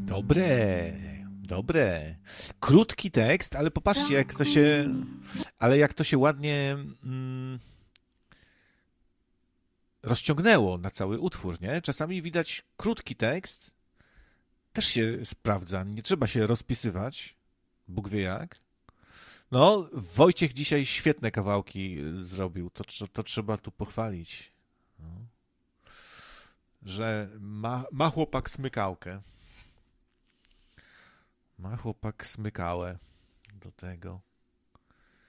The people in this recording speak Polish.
Dobre, dobre. Krótki tekst, ale popatrzcie, jak to się ładnie rozciągnęło na cały utwór, nie? Czasami widać krótki tekst, też się sprawdza, nie trzeba się rozpisywać, Bóg wie jak. No, Wojciech dzisiaj świetne kawałki zrobił, to trzeba tu pochwalić. No. Że ma chłopak smykałkę. Ma chłopak smykałę do tego.